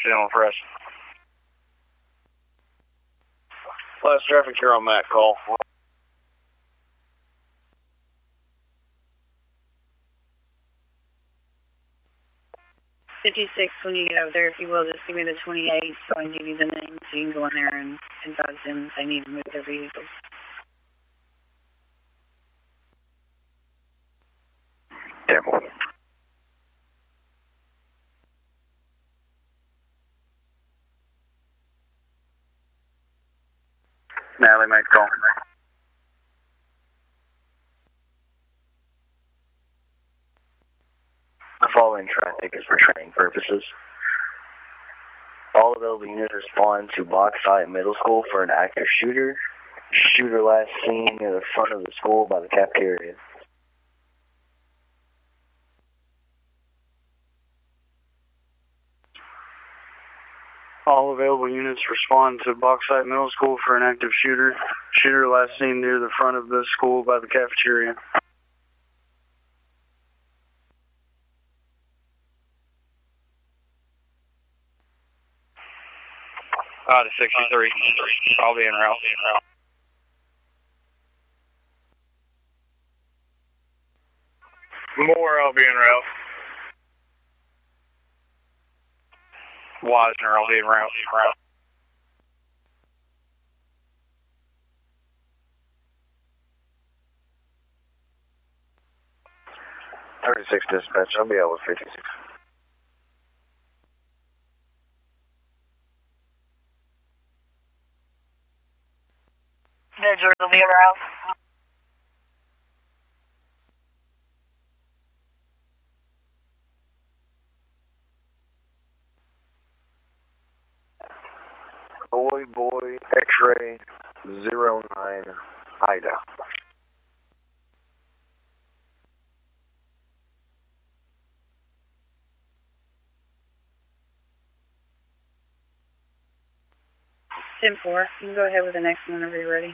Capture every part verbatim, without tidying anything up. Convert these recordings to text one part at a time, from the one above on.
in on press. Last traffic here on Matt, call. fifty-six, when you get over there, if you will, just give me the twenty-eight so I can give you the name so you can go in there and advise them if they need to move their vehicles. Terrible. Natalie, mate, call. The following traffic is for training purposes. All available units respond to Bauxite Middle School for an active shooter. Shooter last seen near the front of the school by the cafeteria. All available units respond to Bauxite Middle School for an active shooter. Shooter last seen near the front of the school by the cafeteria. Uh, to sixty-three. I'll be en route. More, I'll be en route. Wisner, I'll be en route. thirty-six dispatch, I'll be out with fifty-six. No, George will be en route. Boy, boy, X-ray, zero nine, Ida. ten four, you can go ahead with the next one whenever you're ready.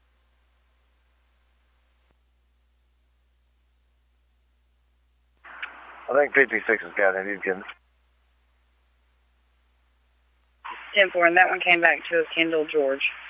I think fifty-six has got it. He's getting. ten four, and that one came back to Kendall George.